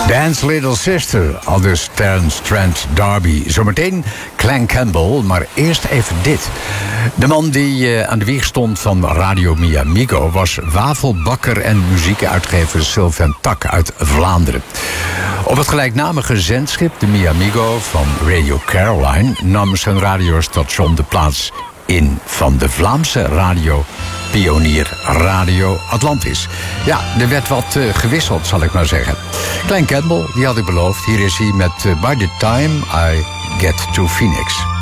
Dance Little Sister, aldus Terence Trent D'Arby. Zometeen Clan Campbell, maar eerst even dit. De man die aan de wieg stond van Radio Mi Amigo was wafelbakker en muziekuitgever Sylvain Tak uit Vlaanderen. Op het gelijknamige zendschip, de Mi Amigo van Radio Caroline, nam zijn radiostation de plaats in van de Vlaamse radiopionier Radio Atlantis. Ja, er werd wat gewisseld, zal ik maar zeggen. Clan Campbell, die had ik beloofd. Hier is hij met By the Time I Get to Phoenix.